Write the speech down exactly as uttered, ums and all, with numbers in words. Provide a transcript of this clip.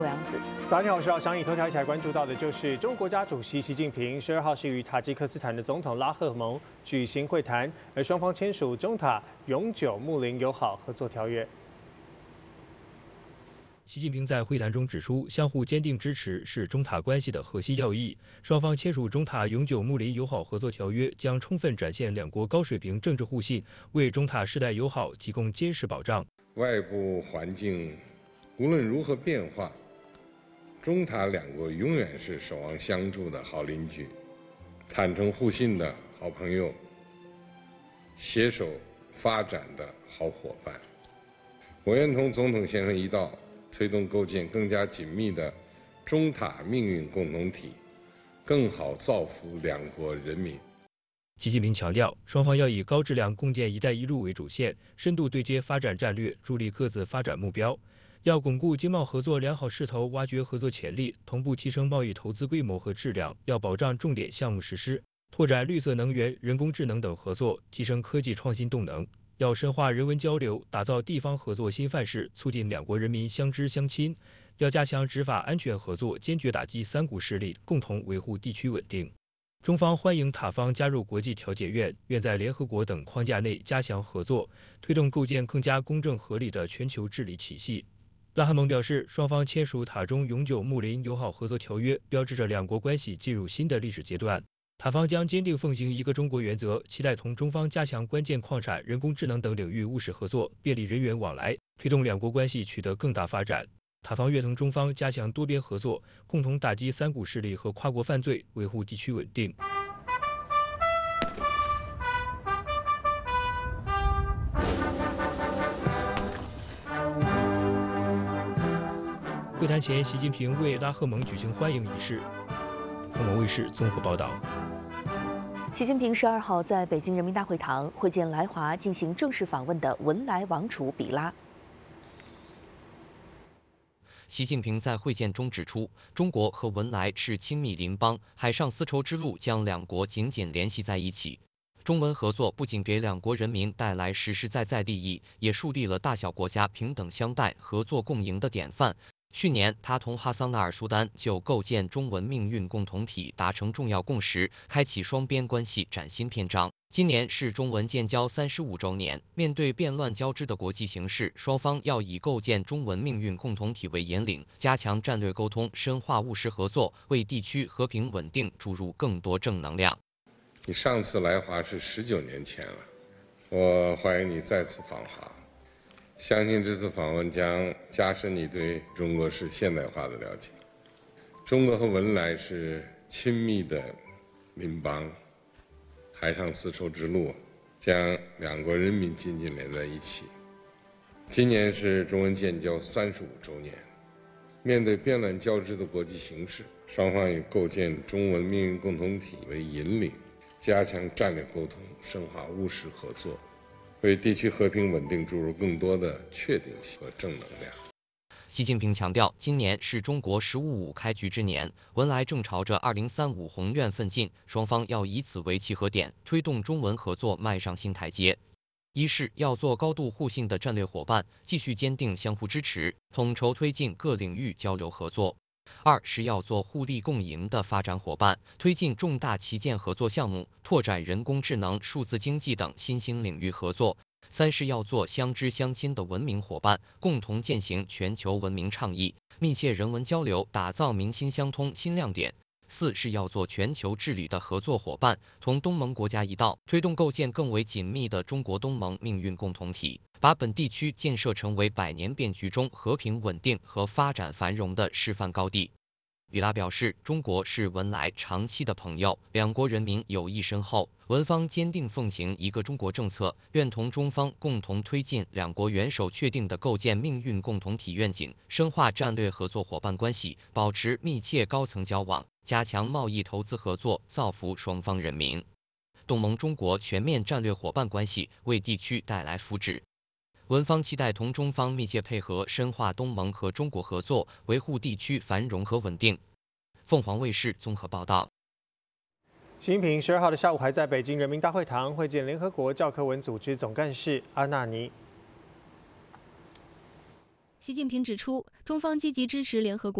杨子。 早上你好，我是老商议头条一起来关注到的就是中国国家主席习近平十二号是与塔吉克斯坦的总统拉赫蒙举行会谈，而双方签署中塔永久睦邻友好合作条约。 习近平在会谈中指出，相互坚定支持是中塔关系的核心要义。双方签署中塔永久睦邻友好合作条约，将充分展现两国高水平政治互信，为中塔世代友好提供坚实保障。 外部环境无论如何变化，中塔两国永远是守望相助的好邻居，坦诚互信的好朋友，携手发展的好伙伴。我愿同总统先生一道， 推动构建更加紧密的中塔命运共同体，更好造福两国人民。 习近平强调，双方要以高质量共建“一带一路”为主线，深度对接发展战略，助力各自发展目标。要巩固经贸合作良好势头，挖掘合作潜力，同步提升贸易投资规模和质量。要保障重点项目实施，拓展绿色能源、人工智能等合作，提升科技创新动能。 要深化人文交流，打造地方合作新范式，促进两国人民相知相亲。要加强执法安全合作，坚决打击三股势力，共同维护地区稳定。中方欢迎塔方加入国际调解院，愿在联合国等框架内加强合作，推动构建更加公正合理的全球治理体系。拉赫蒙表示，双方签署塔中永久睦邻友好合作条约，标志着两国关系进入新的历史阶段。 塔方将坚定奉行一个中国原则，期待同中方加强关键矿产、人工智能等领域务实合作，便利人员往来，推动两国关系取得更大发展。塔方愿同中方加强多边合作，共同打击三股势力和跨国犯罪，维护地区稳定。会谈前，习近平为拉赫蒙举行欢迎仪式。凤凰卫视综合报道。 习近平十二号在北京人民大会堂会见来华进行正式访问的文莱王储比拉。 习近平在会见中指出，中国和文莱是亲密邻邦，海上丝绸之路将两国紧紧联系在一起。中文合作不仅给两国人民带来实实在在利益，也树立了大小国家平等相待、合作共赢的典范。 去年，他同哈桑纳尔苏丹就构建中文命运共同体达成重要共识，开启双边关系崭新篇章。今年是中文建交三十五周年，面对变乱交织的国际形势，双方要以构建中文命运共同体为引领，加强战略沟通，深化务实合作，为地区和平稳定注入更多正能量。 你上次来华是十九年前了，我欢迎你再次访华。 相信这次访问将加深你对中国式现代化的了解。中国和文莱是亲密的邻邦，海上丝绸之路将两国人民紧紧连在一起。今年是中文建交三十五周年，面对变乱交织的国际形势，双方以构建中文命运共同体为引领，加强战略沟通，深化务实合作。 为地区和平稳定注入更多的确定性和正能量。 习近平强调，今年是中国“十五五”开局之年，文莱正朝着二零三五宏愿奋进，双方要以此为契合点，推动中文合作迈上新台阶。一是要做高度互信的战略伙伴，继续坚定相互支持，统筹推进各领域交流合作。 二是要做互利共赢的发展伙伴，推进重大旗舰合作项目，拓展人工智能、数字经济等新兴领域合作。三是要做相知相亲的文明伙伴，共同践行全球文明倡议，密切人文交流，打造民心相通新亮点。四是要做全球治理的合作伙伴，同东盟国家一道，推动构建更为紧密的中国东盟命运共同体，把本地区建设成为百年变局中和平稳定和发展繁荣的示范高地。比拉表示，中国是文莱长期的朋友，两国人民友谊深厚，文方坚定奉行一个中国政策，愿同中方共同推进两国元首确定的构建命运共同体愿景，深化战略合作伙伴关系，保持密切高层交往，加强贸易投资合作，造福双方人民。东盟中国全面战略伙伴关系为地区带来福祉。文方期待同中方密切配合，深化东盟和中国合作，维护地区繁荣和稳定。凤凰卫视综合报道。 习近平十二号的下午还在北京人民大会堂会见联合国教科文组织总干事阿纳尼。 习近平指出，中方积极支持联合国